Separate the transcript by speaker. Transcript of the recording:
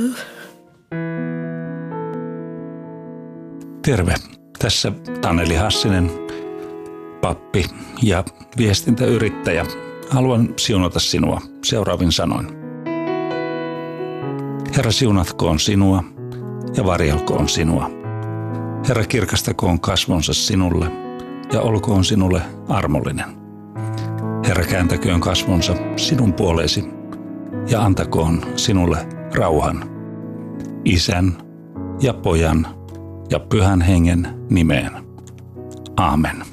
Speaker 1: Terve, tässä Taneli Hassinen, pappi ja viestintäyrittäjä. Haluan siunata sinua seuraavin sanoin. Herra siunatkoon sinua ja varjelkoon sinua. Herra kirkastakoon kasvonsa sinulle ja olkoon sinulle armollinen. Herra kääntäköön kasvonsa sinun puoleesi ja antakoon sinulle rauhan. Isän ja Pojan ja Pyhän Hengen nimeen. Aamen.